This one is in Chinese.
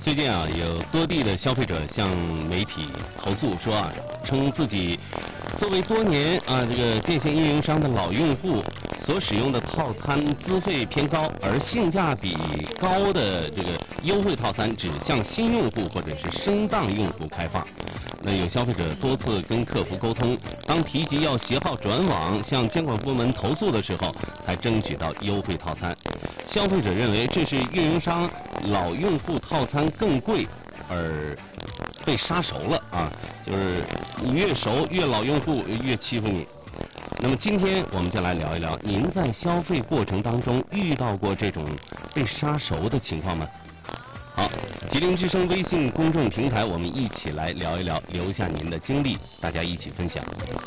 最近啊，有多地的消费者向媒体投诉说啊，称自己作为多年这个电信运营商的老用户，所使用的套餐资费偏高，而性价比高的这个优惠套餐只向新用户或者是升档用户开放。那有消费者多次跟客服沟通，当提及要携号转网向监管部门投诉的时候，才争取到优惠套餐。消费者认为这是运营商老用户套餐更贵而被杀熟了啊，就是你越熟越老用户越欺负你。那么今天我们就来聊一聊，您在消费过程当中遇到过这种被杀熟的情况吗？好，吉林之声微信公众平台，我们一起来聊一聊，留下您的经历，大家一起分享。